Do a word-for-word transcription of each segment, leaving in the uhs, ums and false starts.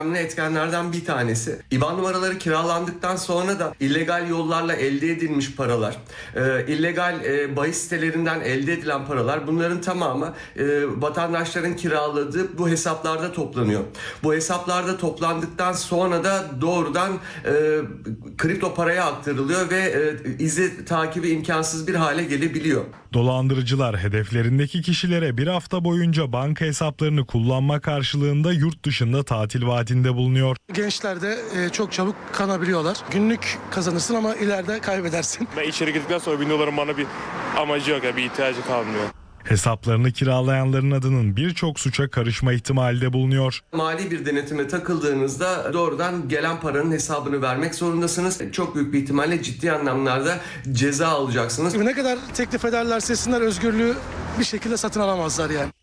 önemli etkenlerden bir tanesi. İ B A N numaraları kiralandıktan sonra da illegal yollarla elde edilmiş paralar, e, illegal e, bahis sitelerinden elde edilen paralar, bunların tamamı e, vatandaşların kiraladığı bu hesaplarda toplanıyor. Bu hesaplarda toplandıktan sonra da doğrudan e, kripto paraya aktarılıyor ve e, izi takibi imkansız bir hale gelebiliyor. Dolandırıcılar hedeflerindeki kişilere bir hafta boyunca banka hesaplarını kullanma karşılığında yurt dışında tatil vaadinde bulunuyor. Gençler de çok çabuk kanabiliyorlar. Günlük kazanırsın ama ileride kaybedersin. Ben içeri girdikten sonra bin doların bana bir amacı yok, yani bir ihtiyacı kalmıyor. Hesaplarını kiralayanların adının birçok suça karışma ihtimali de bulunuyor. Mali bir denetime takıldığınızda doğrudan gelen paranın hesabını vermek zorundasınız. Çok büyük bir ihtimalle ciddi anlamlarda ceza alacaksınız. Ne kadar teklif ederlerse etsinler özgürlüğü bir şekilde satın alamazlar yani.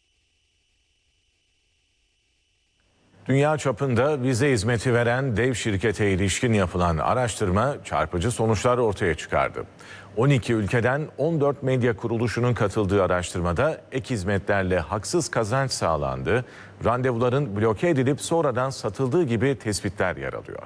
Dünya çapında vize hizmeti veren dev şirkete ilişkin yapılan araştırma çarpıcı sonuçlar ortaya çıkardı. on iki ülkeden on dört medya kuruluşunun katıldığı araştırmada ek hizmetlerle haksız kazanç sağlandığı, randevuların bloke edilip sonradan satıldığı gibi tespitler yer alıyor.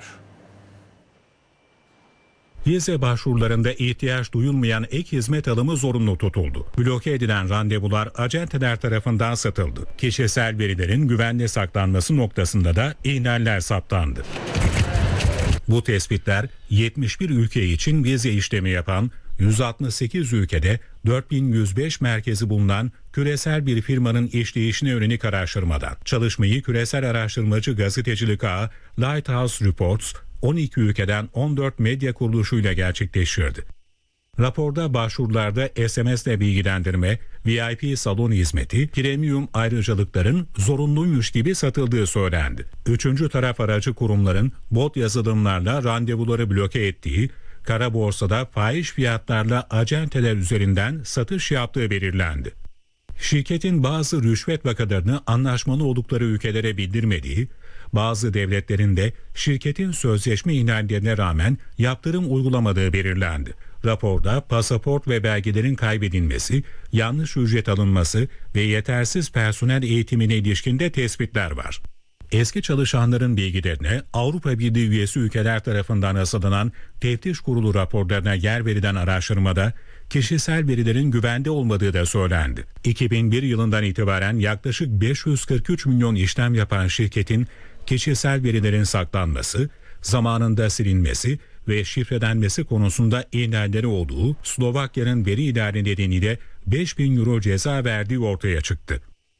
Vize başvurularında ihtiyaç duyulmayan ek hizmet alımı zorunlu tutuldu. Bloke edilen randevular acenteler tarafından satıldı. Kişisel verilerin güvenli saklanması noktasında da ihlaller saptandı. Bu tespitler yetmiş bir ülke için vize işlemi yapan, yüz altmış sekiz ülkede dört bin yüz beş merkezi bulunan küresel bir firmanın işleyişine yönelik araştırmadan. Çalışmayı küresel araştırmacı gazetecilik ağı Lighthouse Reports, on iki ülkeden on dört medya kuruluşuyla gerçekleştirdi. Raporda başvurularda S M S'le bilgilendirme, V I P salon hizmeti, premium ayrıcalıkların zorunluymuş gibi satıldığı söylendi. Üçüncü taraf aracı kurumların bot yazılımlarla randevuları bloke ettiği, kara borsada fahiş fiyatlarla acenteler üzerinden satış yaptığı belirlendi. Şirketin bazı rüşvet vakalarını anlaşmalı oldukları ülkelere bildirmediği, bazı devletlerin de şirketin sözleşme ihlallerine rağmen yaptırım uygulamadığı belirlendi. Raporda pasaport ve belgelerin kaybedilmesi, yanlış ücret alınması ve yetersiz personel eğitimine ilişkin de tespitler var. Eski çalışanların bilgilerine Avrupa Birliği üyesi ülkeler tarafından hazırlanan teftiş kurulu raporlarına yer verilen araştırmada kişisel verilerin güvende olmadığı da söylendi. iki bin bir yılından itibaren yaklaşık beş yüz kırk üç milyon işlem yapan şirketin kişisel verilerin saklanması, zamanında silinmesi ve şifrelenmesi konusunda ihlalleri olduğu, Slovakya'nın veri ihlali nedeniyle beş bin euro ceza verdiği ortaya çıktı.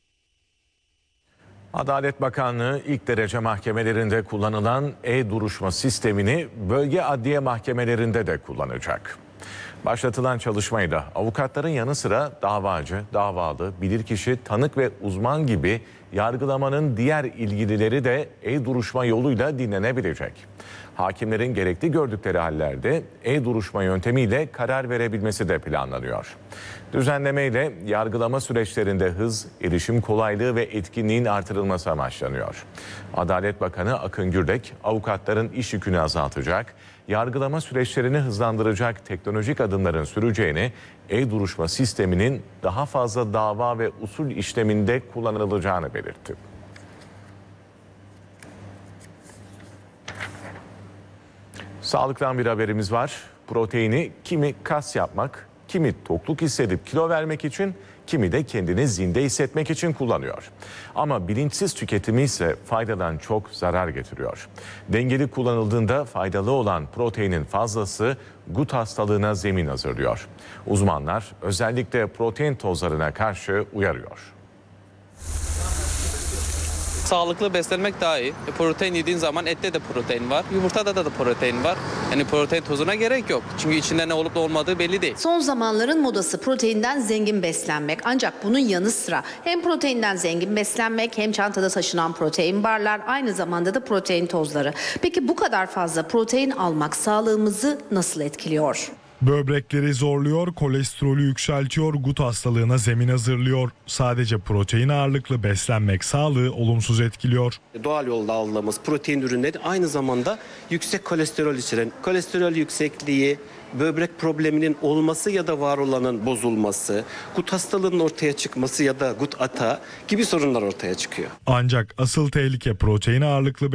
Adalet Bakanlığı ilk derece mahkemelerinde kullanılan e-duruşma sistemini bölge adliye mahkemelerinde de kullanacak. Başlatılan çalışmayla avukatların yanı sıra davacı, davalı, bilirkişi, tanık ve uzman gibi yargılamanın diğer ilgilileri de e-duruşma yoluyla dinlenebilecek. Hakimlerin gerekli gördükleri hallerde e-duruşma yöntemiyle karar verebilmesi de planlanıyor. Düzenlemeyle yargılama süreçlerinde hız, erişim kolaylığı ve etkinliğin artırılması amaçlanıyor. Adalet Bakanı Akın Gürlek, avukatların iş yükünü azaltacak, yargılama süreçlerini hızlandıracak teknolojik adımların süreceğini, e-duruşma sisteminin daha fazla dava ve usul işleminde kullanılacağını belirtti. Sağlıktan bir haberimiz var. Proteini kimi kas yapmak, kimi tokluk hissedip kilo vermek için, kimi de kendini zinde hissetmek için kullanıyor. Ama bilinçsiz tüketimi ise faydadan çok zarar getiriyor. Dengeli kullanıldığında faydalı olan proteinin fazlası gut hastalığına zemin hazırlıyor. Uzmanlar özellikle protein tozlarına karşı uyarıyor. Sağlıklı beslenmek daha iyi. E, protein yediğin zaman ette de protein var, yumurtada da, da protein var. Yani protein tozuna gerek yok. Çünkü içinde ne olup da olmadığı belli değil. Son zamanların modası proteinden zengin beslenmek. Ancak bunun yanı sıra hem proteinden zengin beslenmek hem çantada taşınan protein barlar, aynı zamanda da protein tozları. Peki bu kadar fazla protein almak sağlığımızı nasıl etkiliyor? Böbrekleri zorluyor, kolesterolü yükseltiyor, gut hastalığına zemin hazırlıyor. Sadece protein ağırlıklı beslenmek sağlığı olumsuz etkiliyor. Doğal yolda aldığımız protein ürünleri aynı zamanda yüksek kolesterol içeren, kolesterol yüksekliği, böbrek probleminin olması ya da var olanın bozulması, gut hastalığının ortaya çıkması ya da gut atağı gibi sorunlar ortaya çıkıyor. Ancak asıl tehlike protein ağırlıklı